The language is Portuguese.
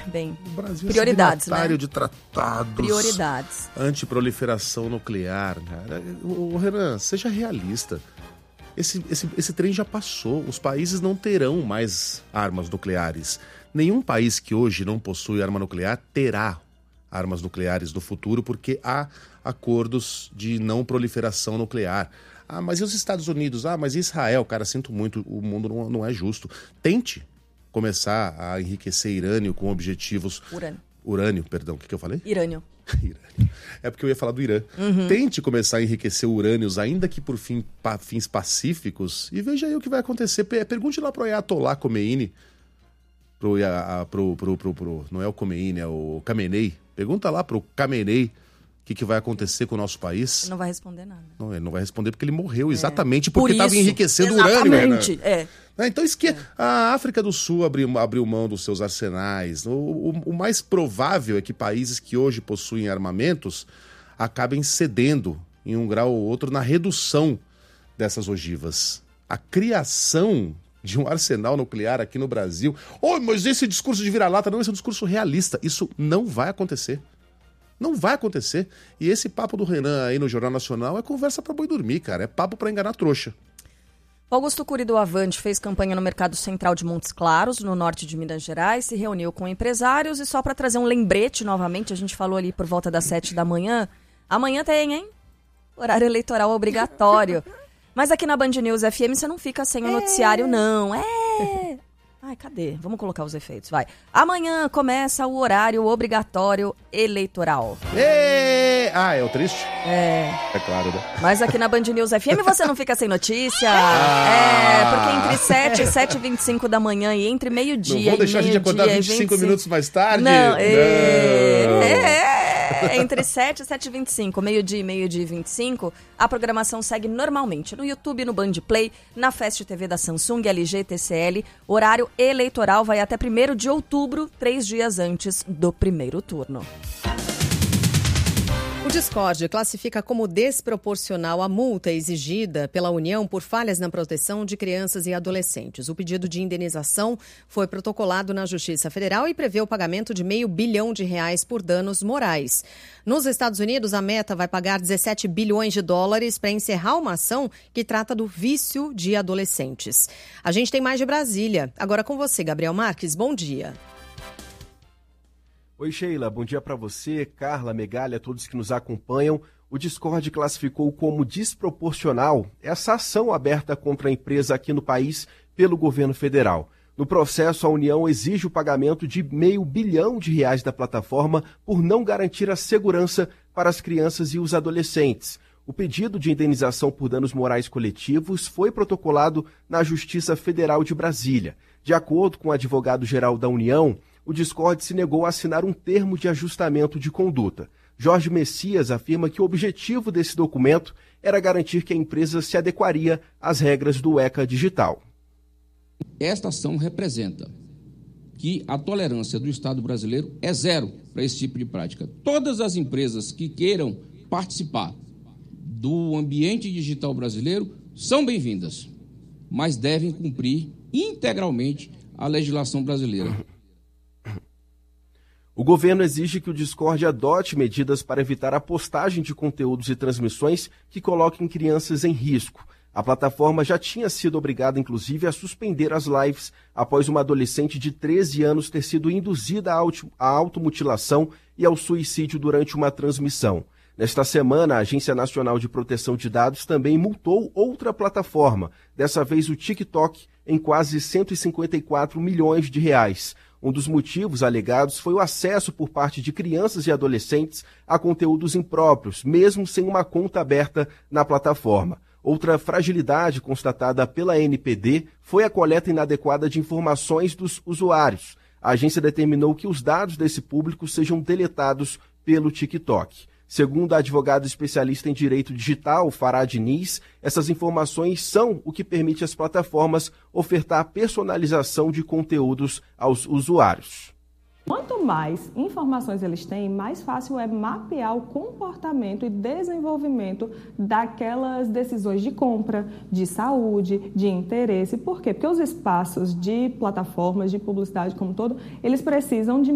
bem, O Brasil prioridades, é signatário, né? de tratados. Prioridades. Antiproliferação nuclear, cara. Ô, Renan, seja realista. Esse trem já passou. Os países não terão mais armas nucleares. Nenhum país que hoje não possui arma nuclear terá armas nucleares no futuro, porque há acordos de não proliferação nuclear. Ah, mas e os Estados Unidos? Ah, mas e Israel? Cara, sinto muito, o mundo não é justo. Tente começar a enriquecer urânio com objetivos... Urânio, perdão, o que eu falei? Irânio. É porque eu ia falar do Irã. Tente começar a enriquecer urânios, ainda que por fins pacíficos, e veja aí o que vai acontecer. Pergunte lá pro Ayatollah Khomeini, não é o Khomeini, é o Khamenei. Pergunta lá pro Khamenei o que vai acontecer com o nosso país. Ele não vai responder nada. Não, ele não vai responder porque ele morreu exatamente porque estava enriquecendo exatamente, urânio. Então, a África do Sul abriu mão dos seus arsenais. O mais provável é que países que hoje possuem armamentos acabem cedendo, em um grau ou outro, na redução dessas ogivas. A criação de um arsenal nuclear aqui no Brasil... mas esse discurso de vira-lata não é um discurso realista. Isso não vai acontecer. Não vai acontecer. E esse papo do Renan aí no Jornal Nacional é conversa pra boi dormir, cara. É papo pra enganar trouxa. Augusto Cury do Avante fez campanha no Mercado Central de Montes Claros, no norte de Minas Gerais, se reuniu com empresários e só para trazer um lembrete novamente, a gente falou ali por volta das 7 da manhã, amanhã tem, hein? Horário eleitoral obrigatório. Mas aqui na Band News FM você não fica sem o noticiário, não. Ai, cadê? Vamos colocar os efeitos, vai. Amanhã começa o horário obrigatório eleitoral. É o triste? É claro, né? Mas aqui na Band News FM você não fica sem notícia. Porque entre 7 e 7h25 da manhã e entre meio-dia e meio-dia... Não vou deixar a gente acordar 25 minutos mais tarde? Não, entre 7 e 7h25, meio-dia e meio-dia e 25, a programação segue normalmente no YouTube, no Band Play, na Fast TV da Samsung, LG, TCL. Horário eleitoral vai até 1º de outubro, 3 dias antes do primeiro turno. O Discord classifica como desproporcional a multa exigida pela União por falhas na proteção de crianças e adolescentes. O pedido de indenização foi protocolado na Justiça Federal e prevê o pagamento de R$500 bilhão por danos morais. Nos Estados Unidos, a Meta vai pagar 17 bilhões de dólares para encerrar uma ação que trata do vício de adolescentes. A gente tem mais de Brasília. Agora com você, Gabriel Marques. Bom dia. Oi, Sheila. Bom dia para você, Carla, Megalha, todos que nos acompanham. O Discord classificou como desproporcional essa ação aberta contra a empresa aqui no país pelo governo federal. No processo, a União exige o pagamento de R$500 bilhão da plataforma por não garantir a segurança para as crianças e os adolescentes. O pedido de indenização por danos morais coletivos foi protocolado na Justiça Federal de Brasília. De acordo com o advogado-geral da União, o Discord se negou a assinar um termo de ajustamento de conduta. Jorge Messias afirma que o objetivo desse documento era garantir que a empresa se adequaria às regras do ECA Digital. Esta ação representa que a tolerância do Estado brasileiro é zero para esse tipo de prática. Todas as empresas que queiram participar do ambiente digital brasileiro são bem-vindas, mas devem cumprir integralmente a legislação brasileira. O governo exige que o Discord adote medidas para evitar a postagem de conteúdos e transmissões que coloquem crianças em risco. A plataforma já tinha sido obrigada, inclusive, a suspender as lives após uma adolescente de 13 anos ter sido induzida à automutilação e ao suicídio durante uma transmissão. Nesta semana, a Agência Nacional de Proteção de Dados também multou outra plataforma, dessa vez o TikTok, em quase R$154 milhões. Um dos motivos alegados foi o acesso por parte de crianças e adolescentes a conteúdos impróprios, mesmo sem uma conta aberta na plataforma. Outra fragilidade constatada pela ANPD foi a coleta inadequada de informações dos usuários. A agência determinou que os dados desse público sejam deletados pelo TikTok. Segundo a advogada especialista em direito digital, Farah Diniz, essas informações são o que permite às plataformas ofertar personalização de conteúdos aos usuários. Quanto mais informações eles têm, mais fácil é mapear o comportamento e desenvolvimento daquelas decisões de compra, de saúde, de interesse. Por quê? Porque os espaços de plataformas, de publicidade como um todo, eles precisam de